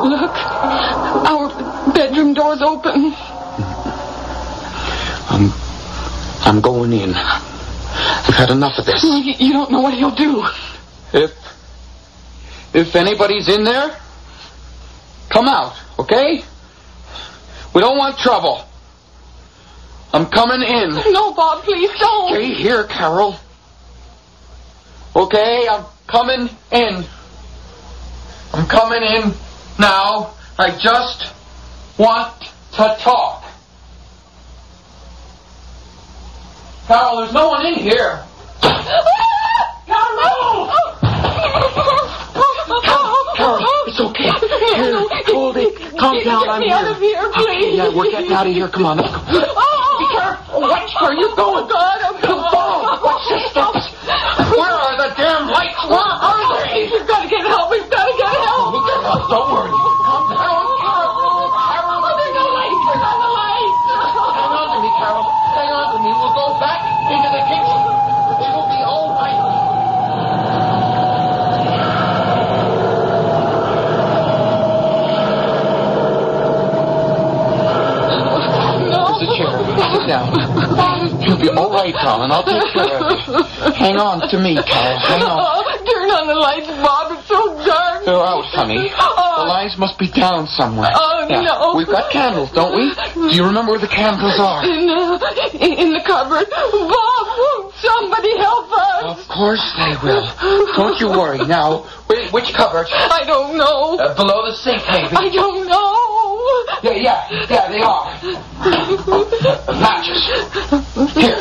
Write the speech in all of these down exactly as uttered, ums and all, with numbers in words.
Look, our bedroom door's open. I'm, I'm going in. I've had enough of this. You, you don't know what he'll do. If, if anybody's in there, come out, okay? We don't want trouble. I'm coming in. No, Bob, please don't. Stay here, Carol. Okay, I'm coming in. I'm coming in now. I just want to talk. Carol, there's no one in here. Carol! Carol, it's okay. Here, hold it. Calm down, I'm here. here. Get me out of here, please. Yeah, we're getting out of here. Come on, let's go. Oh. Be careful. Watch where you're going. Oh, God, I'm Come on. Watch your steps. Where are the damn lights? Where are they? We've got to get help. We've got to get help. Look at us. Don't worry. Calm down. Carol, Carol. Oh, there's no lights. There's not the lights. Hang on to me, Carol. Hang on to me. We'll go back into the kitchen. It'll be all right. No. There's a chair. Sit down. You'll be all right, darling. I'll take care of you. Hang on to me, Carol. Hang on. Oh, turn on the lights, Bob. It's so dark. They're out, honey. Oh. The lights must be down somewhere. Oh, yeah. no. We've got candles, don't we? Do you remember where the candles are? In, uh, in the cupboard. Bob, won't somebody help us? Of course they will. Don't you worry. Now, which, which cupboard? I don't know. Uh, below the sink, maybe. I don't know. Yeah, yeah, yeah, they are. Matches. Here.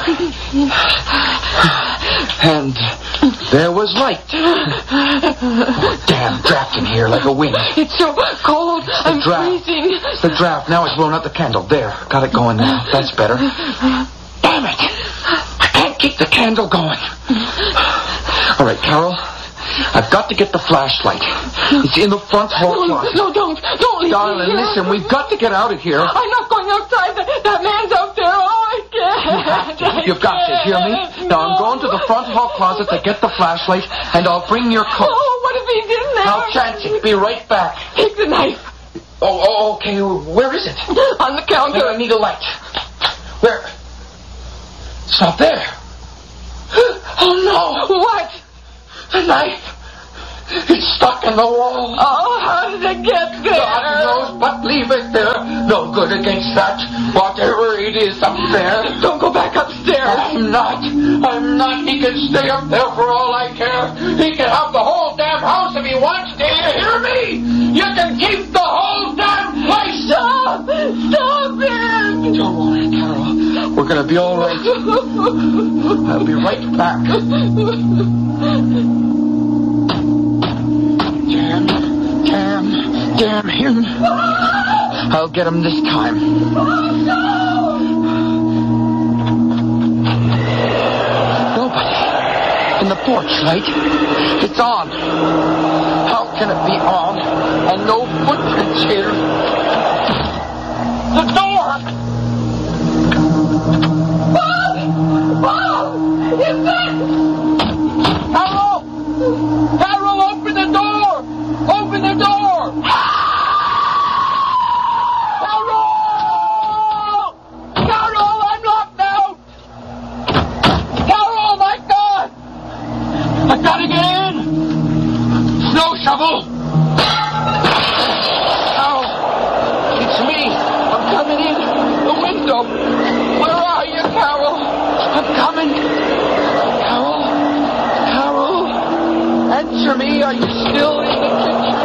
And there was light. Oh, damn draft in here like a wind. It's so cold. I'm draft. freezing. It's the draft. Now it's blowing out the candle. There. Got it going now. That's better. Damn it. I can't keep the candle going. All right, Carol. I've got to get the flashlight. It's in the front hall No, closet. no, don't. Don't leave Darling, me here. listen, we've got to get out of here. I'm not going outside. That, that man's out there. Oh, I can't. You have to. You've got to. Hear me? Now, I'm going to the front hall closet to get the flashlight, and I'll bring your coat. Oh, what if he's in there? I'll chance it. Be right back. Take the knife. Oh, oh, okay. Where is it? On the counter. I need a light. Where? It's not there. Oh, no. What? The knife. It's stuck in the wall. Oh, how did it get there? God knows, but leave it there. No good against that. Whatever it is up there. Don't go back upstairs. I'm not. I'm not. He can stay up there for all I care. He can have the whole damn house if he wants. Do you hear me? You can keep the whole damn place. Stop! Stop it! Don't worry, Carol. We're going to be all right. I'll be right back. Damn, damn, damn him. I'll get him this time. Nobody. In the porch light. It's on. How can it be on and no footprints here? The door! Bob! Bob! Is that... Carol! Carol, open the door! Open the door! Carol! Carol, I'm locked out! Carol, my God! I gotta get in! Snow shovel! Carol! It's me! I'm coming in! The window! Where are you, Carol? I'm coming! Carol? Carol? Answer me, are you still in the kitchen?